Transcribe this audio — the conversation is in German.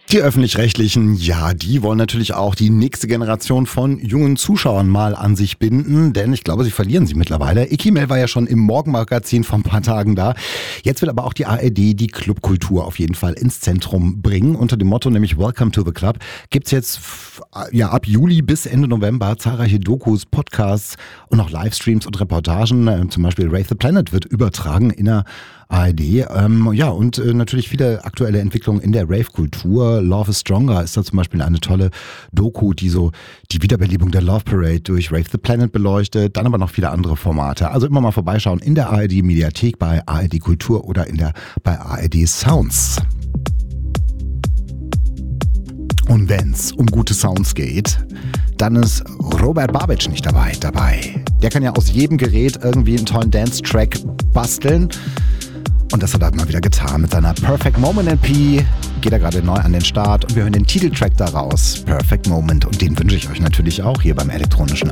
Die Öffentlich-Rechtlichen, ja, die wollen natürlich auch die nächste Generation von jungen Zuschauern mal an sich binden, denn ich glaube, sie verlieren sie mittlerweile. Icky Mel war ja schon im Morgenmagazin vor ein paar Tagen da. Jetzt will aber auch die ARD die Clubkultur auf jeden Fall ins Zentrum bringen. Unter dem Motto nämlich Welcome to the Club gibt's jetzt ab Juli bis Ende November zahlreiche Dokus, Podcasts und auch Livestreams und Reportagen. Zum Beispiel Rave the Planet wird übertragen in der ARD. Und natürlich viele aktuelle Entwicklungen in der Rave-Kultur. Love is Stronger ist da zum Beispiel eine tolle Doku, die so die Wiederbelebung der Love Parade durch Rave the Planet beleuchtet. Dann aber noch viele andere Formate. Also immer mal vorbeischauen in der ARD-Mediathek, bei ARD Kultur oder bei ARD Sounds. Und wenn's um gute Sounds geht, dann ist Robert Babic nicht dabei. Der kann ja aus jedem Gerät irgendwie einen tollen Dance-Track basteln. Und das hat er mal wieder getan mit seiner Perfect Moment LP. Geht er gerade neu an den Start und wir hören den Titeltrack daraus, Perfect Moment. Und den wünsche ich euch natürlich auch hier beim elektronischen